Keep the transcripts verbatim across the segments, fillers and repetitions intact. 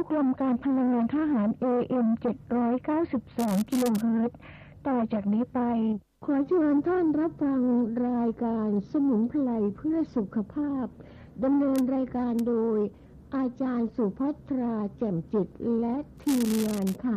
กลมการพลังงานทหาร เอ เอ็ม เจ็ดร้อยเก้าสิบสอง กิโลเฮิรตซ์ต่อจากนี้ไปขอเชิญท่านรับฟังรายการสมุนไพรเพื่อสุขภาพดำเนินรายการโดยอาจารย์สุภัทราแจ่มจิตและทีมงานค่ะ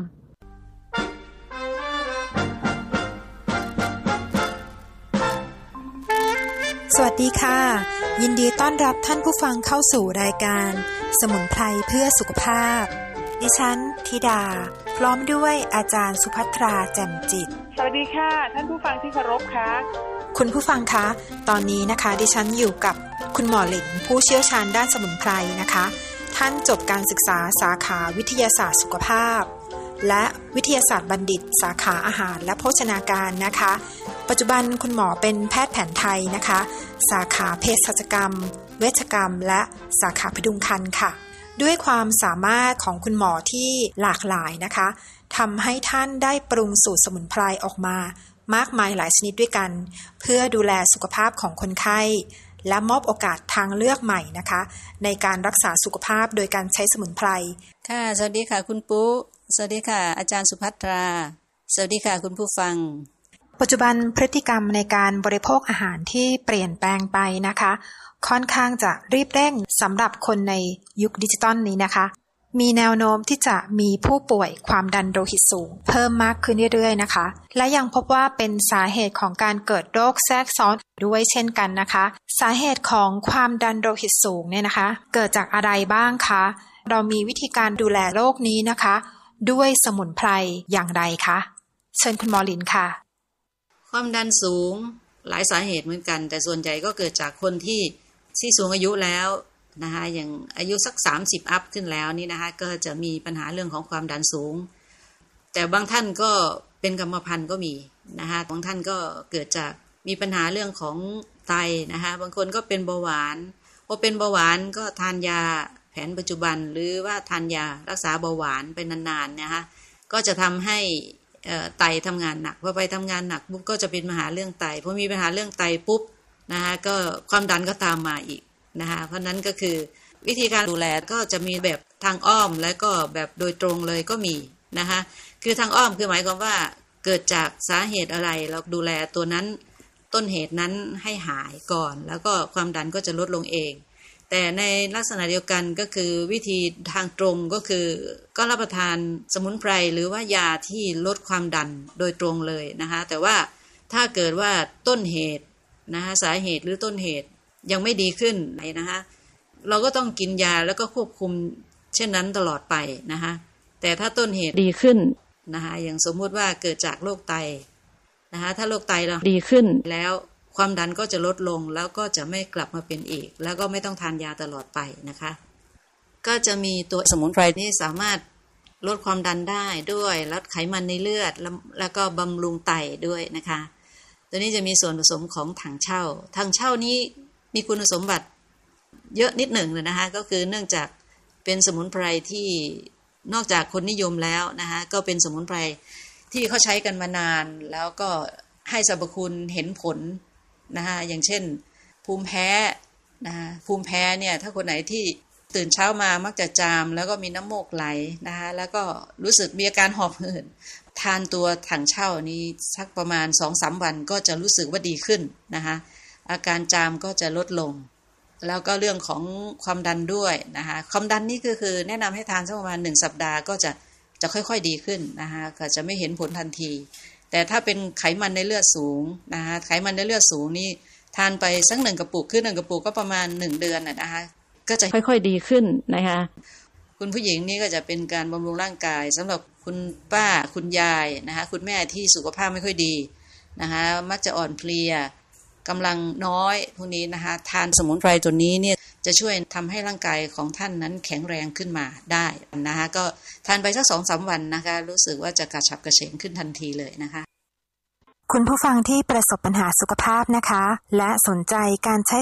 สวัสดีค่ะยินดีต้อนรับท่านผู้ฟังเข้าสู่รายการสมุนไพรเพื่อสุขภาพดิฉันธิดาพร้อมด้วยอาจารย์สุภัทราแจ่มจิตสวัสดีค่ะท่านผู้ฟังที่เคารพค่ะคุณผู้ฟังคะตอนนี้นะคะดิฉันอยู่กับคุณหมอหลินผู้เชี่ยวชาญด้านสมุนไพรนะคะท่านจบการศึกษาสาขาวิทยาศาสตร์สุขภาพและวิทยาศาสตร์บัณฑิตสาขาอาหารและโภชนาการนะคะปัจจุบันคุณหมอเป็นแพทย์แผนไทยนะคะสาขาเภสัชกรรมเวชกรรมและสาขาพดุงครรภ์ค่ะด้วยความสามารถของคุณหมอที่หลากหลายนะคะทำให้ท่านได้ปรุงสูตรสมุนไพรออกมามากมายหลายชนิดด้วยกันเพื่อดูแลสุขภาพของคนไข้และมอบโอกาสทางเลือกใหม่นะคะในการรักษาสุขภาพโดยการใช้สมุนไพรค่ะสวัสดีค่ะคุณปุ๊สวัสดีค่ะอาจารย์สุภัทราสวัสดีค่ะคุณผู้ฟังปัจจุบันพฤติกรรมในการบริโภคอาหารที่เปลี่ยนแปลงไปนะคะค่อนข้างจะรีบเร่งสำหรับคนในยุคดิจิตอลนี้นะคะมีแนวโน้มที่จะมีผู้ป่วยความดันโลหิตสูงเพิ่มมากขึ้นเรื่อยๆนะคะและยังพบว่าเป็นสาเหตุของการเกิดโรคแทรกซ้อนด้วยเช่นกันนะคะสาเหตุของความดันโลหิตสูงเนี่ยนะคะเกิดจากอะไรบ้างคะเรามีวิธีการดูแลโรคนี้นะคะด้วยสมุนไพรอย่างไรคะเชิญคุณหมอลินค่ะความดันสูงหลายสาเหตุเหมือนกันแต่ส่วนใหญ่ก็เกิดจากคนที่ที่สูงอายุแล้วนะคะอย่างอายุสักสามสิบอัพขึ้นแล้วนี่นะคะก็จะมีปัญหาเรื่องของความดันสูงแต่บางท่านก็เป็นกรรมพันธุ์ก็มีนะคะบางท่านก็เกิดจากมีปัญหาเรื่องของไตนะคะบางคนก็เป็นเบาหวานพอเป็นเบาหวานก็ทานยาแผนปัจจุบันหรือว่าทานยารักษาเบาหวานไปนานๆนะคะก็จะทำให้ไตทำงานหนักพอไปทำงานหนักปุ๊บก็จะเป็นปัญหาเรื่องไตพอมีปัญหาเรื่องไตปุ๊บนะคะก็ความดันก็ตามมาอีกนะคะเพราะนั้นก็คือวิธีการดูแลก็จะมีแบบทางอ้อมและก็แบบโดยตรงเลยก็มีนะคะคือทางอ้อมคือหมายความว่าเกิดจากสาเหตุอะไรเราดูแลตัวนั้นต้นเหตุนั้นให้หายก่อนแล้วก็ความดันก็จะลดลงเองแต่ในลักษณะเดียวกันก็คือวิธีทางตรงก็คือก็รับประทานสมุนไพรหรือว่ายาที่ลดความดันโดยตรงเลยนะคะแต่ว่าถ้าเกิดว่าต้นเหตุนะคะสาเหตุหรือต้นเหตุยังไม่ดีขึ้นนะคะเราก็ต้องกินยาแล้วก็ควบคุมเช่นนั้นตลอดไปนะคะแต่ถ้าต้นเหตุดีขึ้นนะคะอย่างสมมุติว่าเกิดจากโรคไตนะคะถ้าโรคไตเราดีขึ้นแล้วความดันก็จะลดลงแล้วก็จะไม่กลับมาเป็นอีกแล้วก็ไม่ต้องทานยาตลอดไปนะคะก็จะมีตัวสมุนไพรที่สามารถลดความดันได้ด้วยลดไขมันในเลือดแล้วก็บำรุงไตด้วยนะคะตัวนี้จะมีส่วนผสมของถังเช่าถังเช่านี้มีคุณสมบัติเยอะนิดหนึ่งเลยนะคะก็คือเนื่องจากเป็นสมุนไพรที่นอกจากคนนิยมแล้วนะคะก็เป็นสมุนไพรที่เขาใช้กันมานานแล้วก็ให้สรรพคุณเห็นผลนะคะอย่างเช่นภูมิแพ้นะคะภูมิแพ้เนี่ยถ้าคนไหนที่ตื่นเช้ามามักจะจามแล้วก็มีน้ำมูกไหลนะคะแล้วก็รู้สึกมีอาการหอบหืดทานตัวถังเช่านี้สักประมาณ สองถึงสาม วันก็จะรู้สึกว่าดีขึ้นนะคะอาการจามก็จะลดลงแล้วก็เรื่องของความดันด้วยนะคะความดันนี่ก็คือแนะนำให้ทานสักประมาณหนึ่งสัปดาห์ก็จะจะค่อยๆดีขึ้นนะคะก็จะไม่เห็นผลทันทีแต่ถ้าเป็นไขมันในเลือดสูงนะคะไขมันในเลือดสูงนี่ทานไปสักหนึ่งกระปุกขึ้นหนึ่งกระปุกก็ประมาณหนึ่งเดือนนะคะก็จะค่อยๆดีขึ้นนะคะคุณผู้หญิงนี่ก็จะเป็นการบำรุงร่างกายสำหรับคุณป้าคุณยายนะคะคุณแม่ที่สุขภาพไม่ค่อยดีนะคะมักจะอ่อนเพลียกำลังน้อยพวกนี้นะคะทานสมุนไพรตัวนี้เนี่ยจะช่วยทำให้ร่างกายของท่านนั้นแข็งแรงขึ้นมาได้นะคะก็ทานไปสัก สองถึงสาม วันนะคะรู้สึกว่าจะกระฉับกระเฉงขึ้นทันทีเลยนะคะคุณผู้ฟังที่ประสบปัญหาสุขภาพนะคะและสนใจการใช้